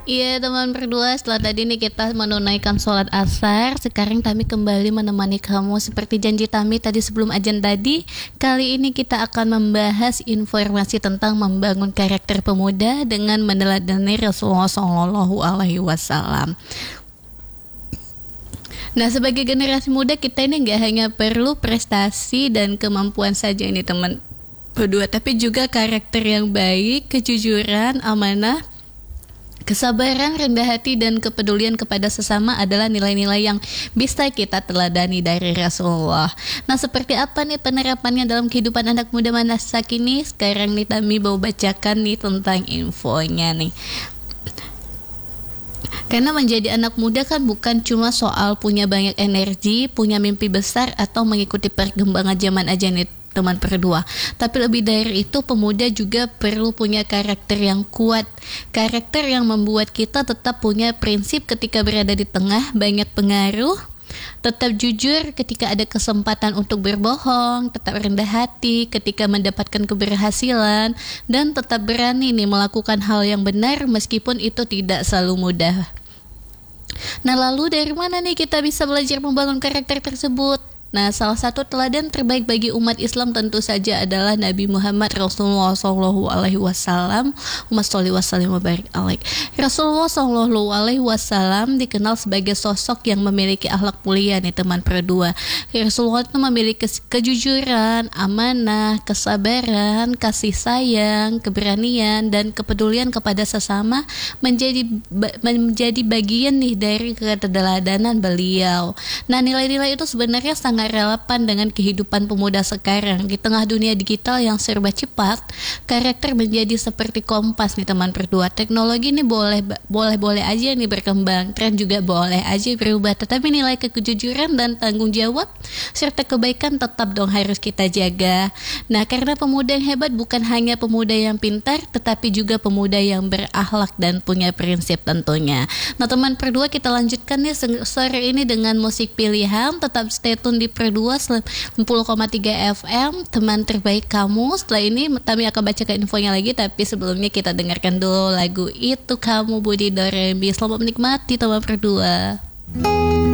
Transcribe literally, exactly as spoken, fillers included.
Iya teman berdua, setelah tadi nih kita menunaikan sholat asar, sekarang Tami kembali menemani kamu seperti janji Tami tadi sebelum ajan tadi. Kali ini kita akan membahas informasi tentang membangun karakter pemuda dengan meneladani Rasulullah Shallallahu Alaihi Wasallam. Nah, sebagai generasi muda kita ini nggak hanya perlu prestasi dan kemampuan saja ini teman berdua, tapi juga karakter yang baik, kejujuran, amanah, kesabaran, rendah hati, dan kepedulian kepada sesama adalah nilai-nilai yang bisa kita teladani dari Rasulullah. Nah, seperti apa nih penerapannya dalam kehidupan anak muda masa kini? Sekarang nih Tami mau bacakan nih tentang infonya nih. Karena menjadi anak muda kan bukan cuma soal punya banyak energi, punya mimpi besar, atau mengikuti perkembangan zaman aja nih teman berdua. Tapi lebih dari itu, pemuda juga perlu punya karakter yang kuat. Karakter yang membuat kita tetap punya prinsip ketika berada di tengah banyak pengaruh, tetap jujur ketika ada kesempatan untuk berbohong, tetap rendah hati ketika mendapatkan keberhasilan, dan tetap berani nih melakukan hal yang benar meskipun itu tidak selalu mudah. Nah, lalu dari mana nih kita bisa belajar membangun karakter tersebut? Nah, salah satu teladan terbaik bagi umat Islam tentu saja adalah Nabi Muhammad Rasulullah Shallallahu Alaihi Wasallam. Umat sholli wasallim wabarik alaih. Rasulullah Shallallahu Alaihi Wasallam dikenal sebagai sosok yang memiliki akhlak mulia nih teman berdua. Rasulullah itu memiliki kejujuran, amanah, kesabaran, kasih sayang, keberanian, dan kepedulian kepada sesama menjadi menjadi bagian nih dari keteladanan beliau. Nah, nilai-nilai itu sebenarnya sangat relevan dengan kehidupan pemuda sekarang. Di tengah dunia digital yang serba cepat, karakter menjadi seperti kompas nih teman berdua. Teknologi ini boleh boleh boleh aja nih berkembang, tren juga boleh aja berubah, tetapi nilai kejujuran dan tanggung jawab serta kebaikan tetap dong harus kita jaga. Nah, karena pemuda yang hebat bukan hanya pemuda yang pintar, tetapi juga pemuda yang berakhlak dan punya prinsip tentunya. Nah, teman berdua, kita lanjutkan nih sore ini dengan musik pilihan. Tetap stay tune di Perdua sembilan puluh koma tiga F M, teman terbaik kamu. Setelah ini kami akan bacakan infonya lagi, tapi sebelumnya kita dengarkan dulu lagu Itu Kamu Budi Doremi. Selamat menikmati teman Perdua.